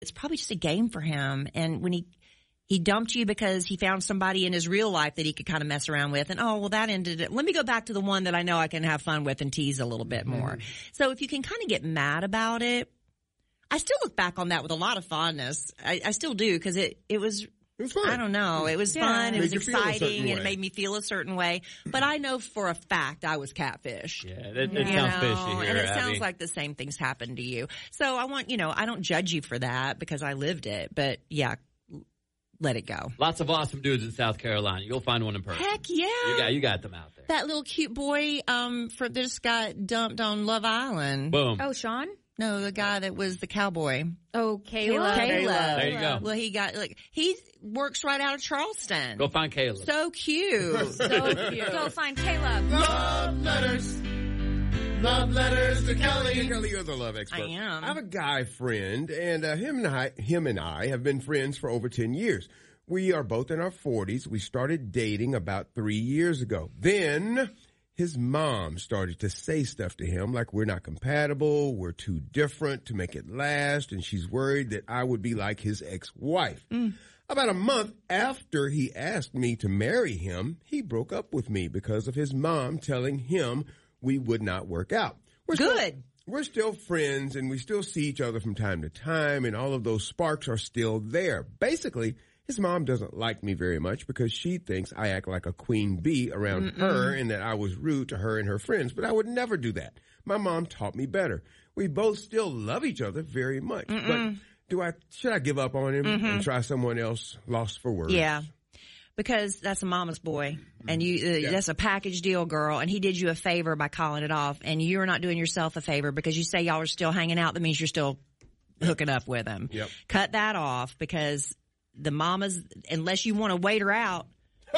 it's probably just a game for him. And when he dumped you because he found somebody in his real life that he could kind of mess around with. And, that ended it. Let me go back to the one that I know I can have fun with and tease a little bit more. So if you can kind of get mad about it, I still look back on that with a lot of fondness. I still do, because it was fun. I don't know. It was fun. It was exciting, and it made me feel a certain way. But I know for a fact I was catfished. Yeah, it sounds fishy here, and it Abby. sounds like the same things happened to you. So I want, I don't judge you for that because I lived it. But yeah, let it go. Lots of awesome dudes in South Carolina. You'll find one in person. Heck yeah. You got them out there. That little cute boy that just got dumped on Love Island. Boom. Oh, Sean? No, the guy that was the cowboy. Oh, Caleb. There you go. Well, he works right out of Charleston. Go find Caleb. So cute. So cute. Go find Caleb. Love letters. Love letters to Kelly. Kelly, you're the love expert. I am. I have a guy friend, and him and I have been friends for over 10 years. We are both in our 40s. We started dating about 3 years ago. Then his mom started to say stuff to him like we're not compatible, we're too different to make it last, and she's worried that I would be like his ex-wife. About a month after he asked me to marry him, he broke up with me because of his mom telling him we would not work out. We're still friends, and we still see each other from time to time, and all of those sparks are still there. Basically, his mom doesn't like me very much because she thinks I act like a queen bee around her and that I was rude to her and her friends, but I would never do that. My mom taught me better. We both still love each other very much, but should I give up on him and try someone else lost for words? Yeah. Because that's a mama's boy, and that's a package deal, girl, and he did you a favor by calling it off, and you're not doing yourself a favor because you say y'all are still hanging out. That means you're still hooking up with him. Yep. Cut that off, because the mamas, unless you want to wait her out,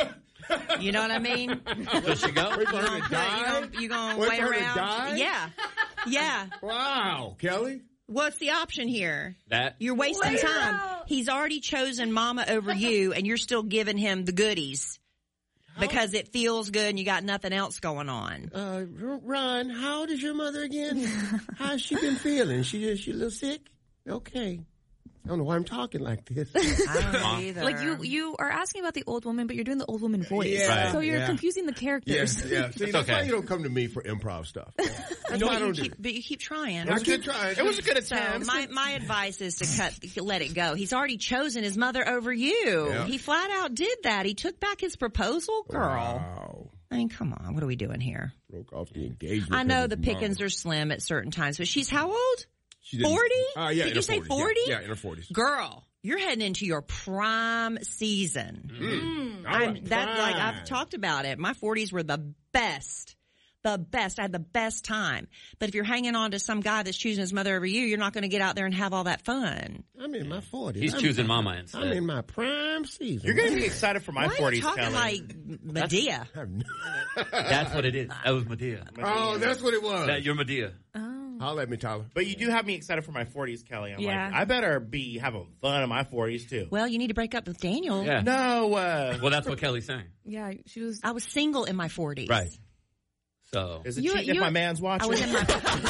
you know what I mean? Does she go? Wait for her to die? You gonna Wait wait for her to around? die? Yeah. Wow, Kelly. What's the option here? That you're wasting time. He's already chosen mama over you, and you're still giving him the goodies because it feels good and you got nothing else going on. Ron, how old is your mother again? How's she been feeling? She a little sick? Okay. I don't know why I'm talking like this. I don't know either. Like you are asking about the old woman, but you're doing the old woman voice. Yeah, right. So you're confusing the characters. Yeah. See, that's why you don't come to me for improv stuff. That's why I don't do it. But you keep trying. I keep trying. It was a good attempt. So my advice is to let it go. He's already chosen his mother over you. Yeah. He flat out did that. He took back his proposal, girl. Wow. I mean, come on. What are we doing here? Broke off the engagement. I know the pickings are slim at certain times, but she's how old? 40? Yeah, Did you say 40? Yeah, in her 40s. Girl, you're heading into your prime season. I've talked about it. My 40s were the best. I had the best time. But if you're hanging on to some guy that's choosing his mother over you, you're not going to get out there and have all that fun. I'm in my 40s. He's choosing mama instead. I'm in my prime season. You're going to be excited for my 40s, Why are you talking Kelly. like Medea? That's what it is. That was Medea. Oh, that's what it was. You're Medea. Holla at me, Tyler. But you do have me excited for my 40s, Kelly. I'm like, I better be having fun in my 40s, too. Well, you need to break up with Daniel. Yeah. No. Well, that's what Kelly's saying. Yeah, I was single in my 40s. Right. So. Is it cheating if my man's watching? I was in my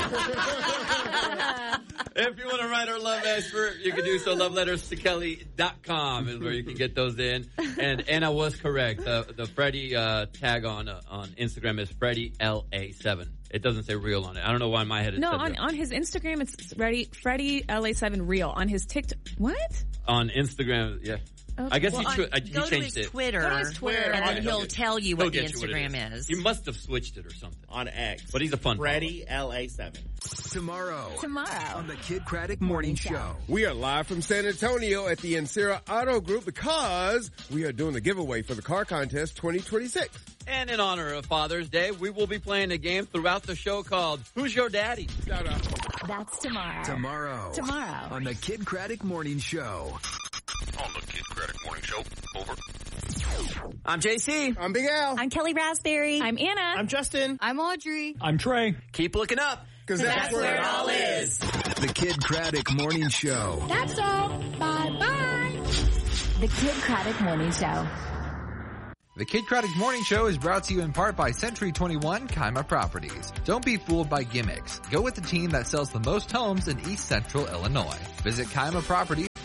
If you want to write our love expert, you can do so. Loveletterstokelly.com is where you can get those in. And Anna was correct. The Freddie tag on Instagram is Freddie LA7. It doesn't say real on it. I don't know why in my head it No, said on his Instagram it's Freddie LA7 real. On his TikTok, what? On Instagram, yeah. Okay. I guess Go he to changed his it. Twitter, Go to his Twitter, and then he'll tell you what the He'll get you Instagram what it is. He must have switched it or something. On X. But he's a fun Freddie LA7. Tomorrow on the Kid Craddock Morning Show. We are live from San Antonio at the Encera Auto Group because we are doing the giveaway for the car contest 2026. And in honor of Father's Day, we will be playing a game throughout the show called Who's Your Daddy? Shout out. That's tomorrow. Tomorrow on the Kid Craddock Morning Show. On the Kid Craddock Morning Show. Over. I'm JC. I'm Big Al. I'm Kelly Raspberry. I'm Anna. I'm Justin. I'm Audrey. I'm Trey. Keep looking up. Because that's where it all is. The Kid Craddock Morning Show. That's all. Bye-bye. The Kid Craddock Morning Show. The Kid Craddock Morning Show is brought to you in part by Century 21 Kaima Properties. Don't be fooled by gimmicks. Go with the team that sells the most homes in East Central Illinois. Visit Kaima Properties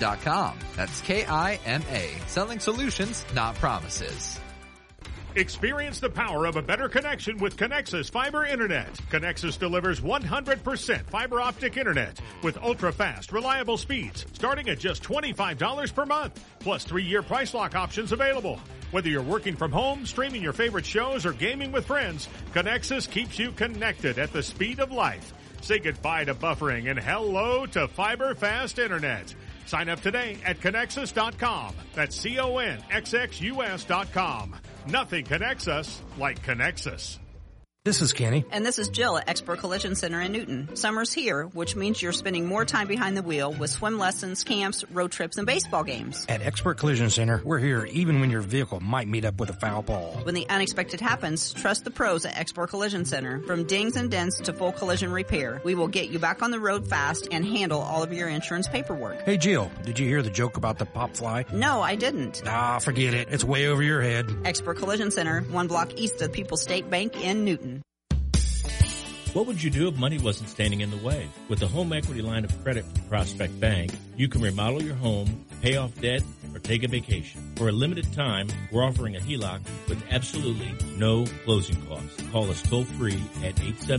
KIMA.com. That's KIMA. Selling solutions, not promises. Experience the power of a better connection with Connexus Fiber Internet. Connexus delivers 100% fiber optic internet with ultra-fast, reliable speeds starting at just $25 per month, plus 3-year price lock options available. Whether you're working from home, streaming your favorite shows, or gaming with friends, Connexus keeps you connected at the speed of life. Say goodbye to buffering and hello to fiber fast internet. Sign up today at Connexus.com. That's CONXXUS.com. Nothing connects us like Connexus. This is Kenny. And this is Jill at Expert Collision Center in Newton. Summer's here, which means you're spending more time behind the wheel with swim lessons, camps, road trips, and baseball games. At Expert Collision Center, we're here even when your vehicle might meet up with a foul ball. When the unexpected happens, trust the pros at Expert Collision Center. From dings and dents to full collision repair, we will get you back on the road fast and handle all of your insurance paperwork. Hey, Jill, did you hear the joke about the pop fly? No, I didn't. Ah, forget it. It's way over your head. Expert Collision Center, 1 block east of People's State Bank in Newton. What would you do if money wasn't standing in the way? With a home equity line of credit from Prospect Bank, you can remodel your home, pay off debt, or take a vacation. For a limited time, we're offering a HELOC with absolutely no closing costs. Call us toll-free at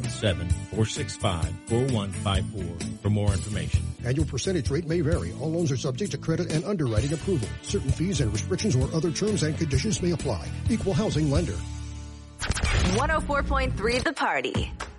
877-465-4154 for more information. Annual percentage rate may vary. All loans are subject to credit and underwriting approval. Certain fees and restrictions or other terms and conditions may apply. Equal housing lender. 104.3 The Party.